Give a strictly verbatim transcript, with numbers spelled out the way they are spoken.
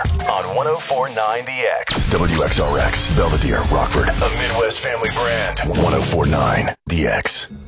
on one oh four point nine The X. W X R X, Belvedere, Rockford. A Midwest family brand. one oh four point nine The X.